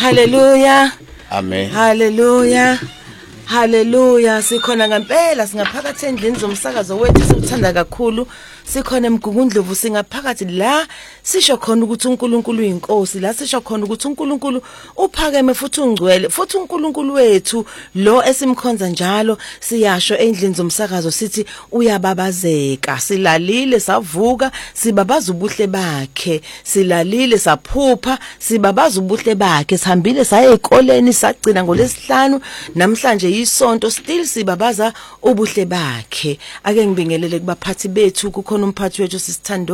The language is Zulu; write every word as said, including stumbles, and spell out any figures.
Hallelujah. Amen. Hallelujah. Hallelujah. Sikhona ngempela singaphakathi endlini zomsakazo wethu sikuthanda kakhulu. Sikhona eMgungundlovu singaphakathi la sisho khona ukuthi uNkulunkulu uyinkosi, la sisho khona ukuthi uNkulunkulu uphakeme futhi ungcwele, futhi uNkulunkulu wethu lo esimkhonza njalo siyasho endlini zomsakazo sithi uyababazeka. Silalile savuka sibabaza ubuhle bakhe, silalile saphupha sibabaza ubuhle bakhe, sihambile saye ezikoleni sagcina ngolesihlanu, namhlanje isonto still sibabaza ubuhle bakhe. Ake ngibingelele kubaphathi bethu, kukhona umphathi wethu sisithando